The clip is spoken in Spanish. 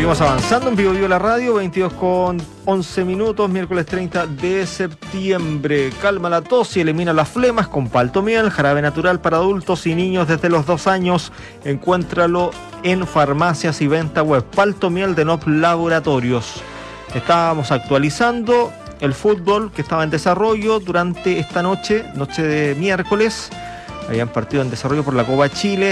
Seguimos avanzando en Vivo Vivo la Radio, 22:11, miércoles 30 de septiembre. Calma la tos y elimina las flemas con Paltomiel, jarabe natural para adultos y niños desde los 2 años. Encuéntralo en farmacias y venta web. Paltomiel de Nop Laboratorios. Estábamos actualizando el fútbol que estaba en desarrollo durante esta noche de miércoles. Habían partido en desarrollo por la Copa Chile.